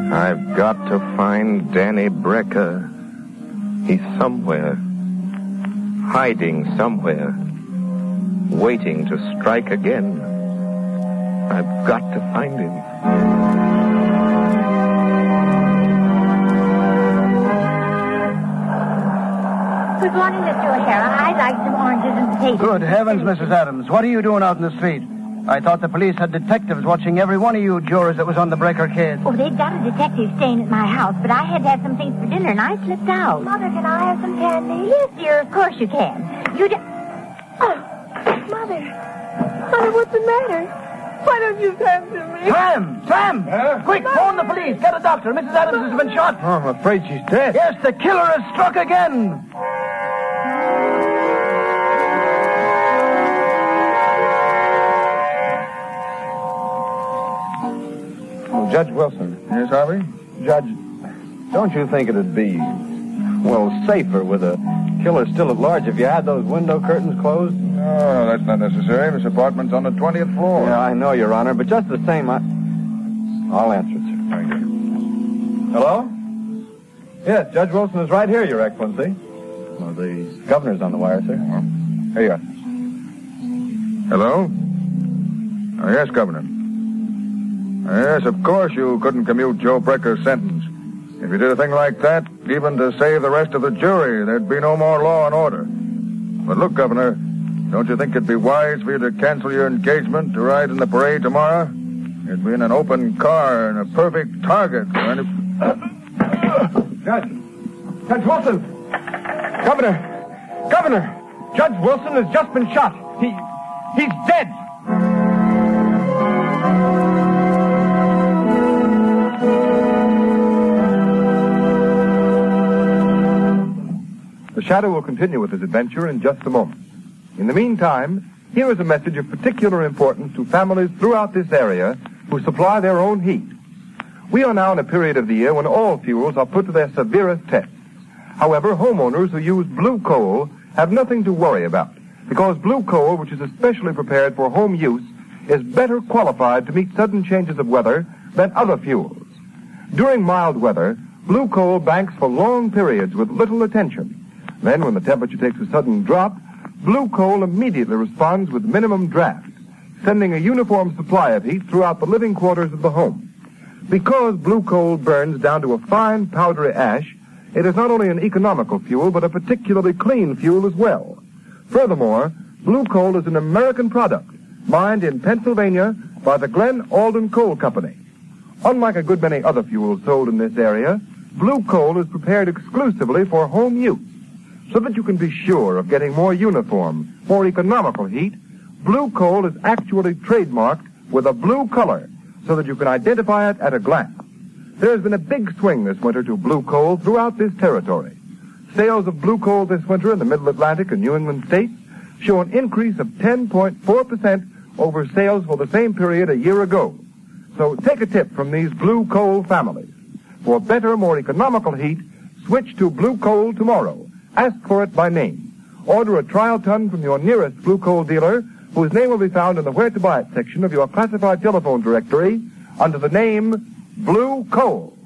I've got to find Danny Brecker. He's somewhere. Hiding somewhere. Waiting to strike again. I've got to find him. Good morning, Mr. O'Hara. I'd like some oranges and potatoes. Good heavens, Mrs. Adams. What are you doing out in the street? I thought the police had detectives watching every one of you jurors that was on the Brecker case. Oh, they've got a detective staying at my house, but I had to have some things for dinner, and I slipped out. Mother, can I have some candy? Yes, dear, of course you can. Oh, Mother, what's the matter? Why don't you come to me? Sam! Quick, phone the police. Get a doctor. Mrs. Adams has been shot. Oh, I'm afraid she's dead. Yes, the killer has struck again. Oh, Judge Wilson. Yes, Harvey? Judge, don't you think it'd be, safer with a killer still at large if you had those window curtains closed? Oh, that's not necessary. This apartment's on the 20th floor. Yeah, I know, Your Honor, but just the same, I'll answer it, sir. Thank you. Hello? Yes, Judge Wilson is right here, Your Excellency. Well, the governor's on the wire, sir. Here you are. Hello? Oh, yes, Governor. Yes, of course you couldn't commute Joe Brecker's sentence. If you did a thing like that, even to save the rest of the jury, there'd be no more law and order. But look, Governor, don't you think it'd be wise for you to cancel your engagement to ride in the parade tomorrow? It'd be in an open car and a perfect target for any... Judge Wilson! Governor! Judge Wilson has just been shot. He's dead. The Shadow will continue with his adventure in just a moment. In the meantime, here is a message of particular importance to families throughout this area who supply their own heat. We are now in a period of the year when all fuels are put to their severest test. However, homeowners who use blue coal have nothing to worry about, because blue coal, which is especially prepared for home use, is better qualified to meet sudden changes of weather than other fuels. During mild weather, blue coal banks for long periods with little attention. Then, when the temperature takes a sudden drop, blue coal immediately responds with minimum draft, sending a uniform supply of heat throughout the living quarters of the home. Because blue coal burns down to a fine, powdery ash, it is not only an economical fuel, but a particularly clean fuel as well. Furthermore, blue coal is an American product, mined in Pennsylvania by the Glen Alden Coal Company. Unlike a good many other fuels sold in this area, blue coal is prepared exclusively for home use. So that you can be sure of getting more uniform, more economical heat, blue coal is actually trademarked with a blue color so that you can identify it at a glance. There has been a big swing this winter to blue coal throughout this territory. Sales of blue coal this winter in the Middle Atlantic and New England states show an increase of 10.4% over sales for the same period a year ago. So take a tip from these blue coal families. For better, more economical heat, switch to blue coal tomorrow. Ask for it by name. Order a trial ton from your nearest blue coal dealer, whose name will be found in the Where to Buy It section of your classified telephone directory under the name Blue Coal.